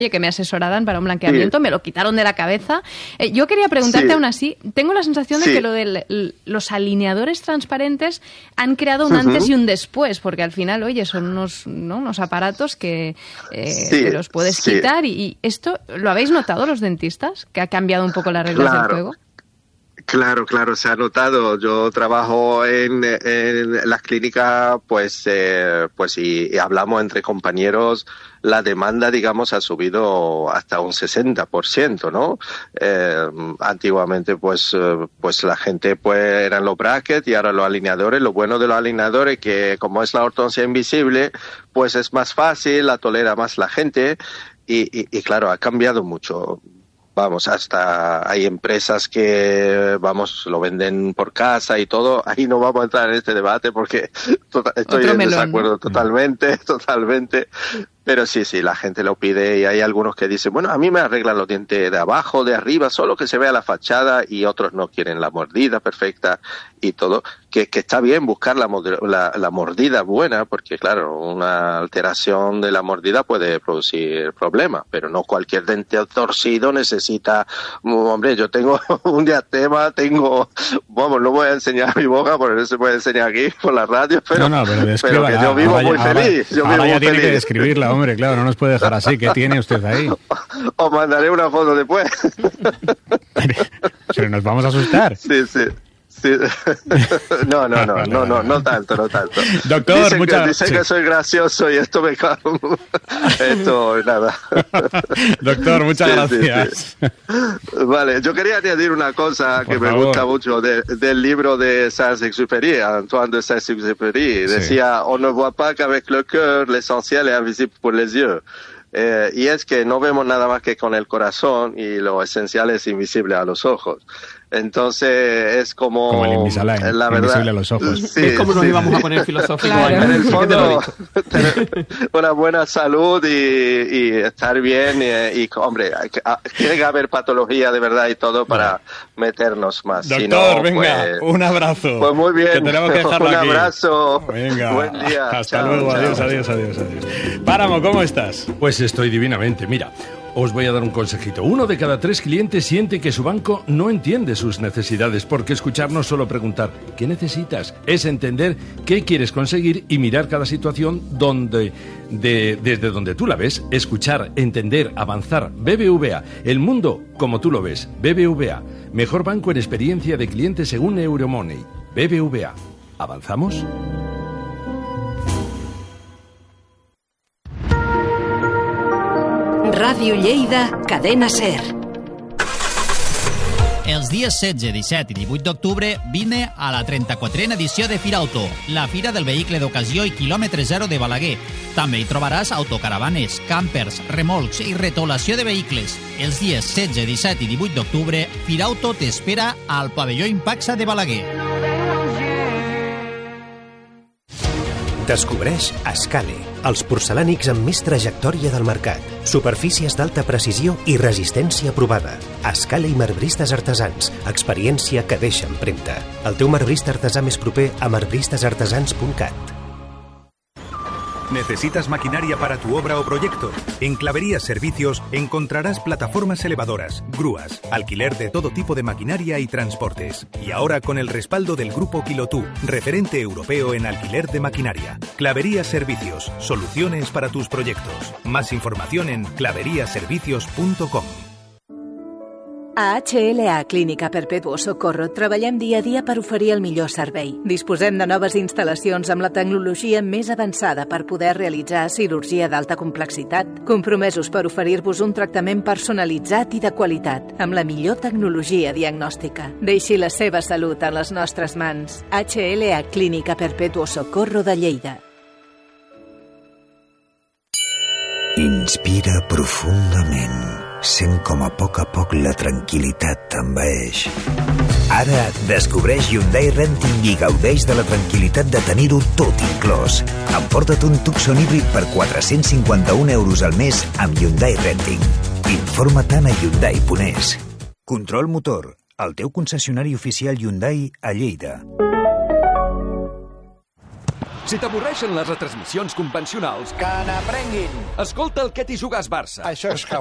que me asesoraran para un blanqueamiento, me lo quitaron de la cabeza. Yo quería preguntarte aún así, tengo la sensación de que lo de los alineadores transparentes han creado un antes y un después, porque al final, oye, son unos aparatos que los puedes quitar y esto, ¿lo habéis notado los dentistas? ¿Que ha cambiado un poco las reglas del juego? Claro, se ha notado. Yo trabajo en las clínicas, y hablamos entre compañeros, la demanda, digamos, ha subido hasta un 60%, ¿no? Antiguamente, pues la gente, eran los brackets y ahora los alineadores. Lo bueno de los alineadores que, como es la ortodoncia invisible, pues es más fácil, la tolera más la gente y claro, ha cambiado mucho. Vamos, hasta hay empresas que, lo venden por casa y todo. Ahí no vamos a entrar en este debate porque estoy en desacuerdo totalmente. Pero sí, la gente lo pide y hay algunos que dicen, bueno, a mí me arreglan los dientes de abajo, de arriba, solo que se vea la fachada, y otros no quieren la mordida perfecta y todo. Que está bien buscar la mordida buena, porque claro, una alteración de la mordida puede producir problemas, pero no cualquier diente torcido necesita, hombre, yo tengo un diastema, no voy a enseñar mi boca porque no se puede enseñar aquí por la radio, pero que yo vivo muy feliz. Ahora tiene que describirla, hombre, claro, no nos puede dejar así. ¿Qué tiene usted ahí? Os mandaré una foto después. Pero nos vamos a asustar. Sí. No tanto. Doctor, dicen que soy gracioso y esto me cago. Esto, nada. Doctor, muchas gracias. Sí. Vale, yo quería añadir una cosa que me gusta mucho del libro de Saint-Exupéry, Antoine de Saint-Exupéry. Decía, on ne voit pas qu'avec le cœur, l'essentiel est invisible pour les yeux. Y es que no vemos nada más que con el corazón y lo esencial es invisible a los ojos. Entonces es como el Invisalign, la verdad, invisible a los ojos. Sí, es como nos íbamos a poner filosóficos. Claro. En el fondo, tener una buena salud y estar bien y hombre, tiene que haber patología de verdad y todo para meternos más. Doctor, si no, venga, un abrazo. Pues muy bien. Que tenemos que dejarlo un aquí. abrazo. Venga. Buen día. Hasta luego. Chao. Adiós. Páramo, ¿cómo estás? Pues estoy divinamente. Mira, os voy a dar un consejito. 1 de cada 3 clientes siente que su banco no entiende sus necesidades, porque escuchar no es solo preguntar ¿qué necesitas? Es entender qué quieres conseguir y mirar cada situación desde donde tú la ves. Escuchar, entender, avanzar. BBVA, el mundo como tú lo ves. BBVA, mejor banco en experiencia de cliente según Euromoney. BBVA, ¿avanzamos? Ràdio Lleida, Cadena SER. Els dies 16, 17 i 18 d'octubre vine a la 34a edició de Firauto, la fira del vehicle d'ocasió i quilòmetre zero de Balaguer. També hi trobaràs autocaravanes, campers, remolcs i retolació de vehicles. Els dies 16, 17 i 18 d'octubre, Firauto t'espera al pavelló Impaxa de Balaguer. Descobreix Ascale, els porcelànics amb més trajectòria del mercat, superfícies d'alta precisió i resistència provada. Ascale i marbristes artesans, experiència que deixa empremta. El teu marbrista artesà més proper a marbristesartesans.cat. ¿Necesitas maquinaria para tu obra o proyecto? En Clavería Servicios encontrarás plataformas elevadoras, grúas, alquiler de todo tipo de maquinaria y transportes. Y ahora con el respaldo del Grupo Quilotú, referente europeo en alquiler de maquinaria. Clavería Servicios, soluciones para tus proyectos. Más información en claveriaservicios.com. A HLA Clínica Perpetuo Socorro treballem dia a dia per oferir el millor servei. Disposem de noves instal·lacions amb la tecnologia més avançada per poder realitzar cirurgia d'alta complexitat, compromesos per oferir-vos un tractament personalitzat i de qualitat, amb la millor tecnologia diagnòstica. Deixi la seva salut en les nostres mans. HLA Clínica Perpetuo Socorro de Lleida. Inspira profundament. Sent com a poc la tranquil·litat t'envaeix. Ara descobreix Hyundai Renting i gaudeix de la tranquil·litat de tenir-ho tot inclòs. Emporta't un Tucson híbrid per 451 euros al mes amb Hyundai Renting. Informa-te'n a Hyundai.es. Control Motor, el teu concessionari oficial Hyundai a Lleida. Si t'avorreixen les retransmissions convencionals... Que n'aprenguin! Escolta el Què t'hi jugues Barça. Això és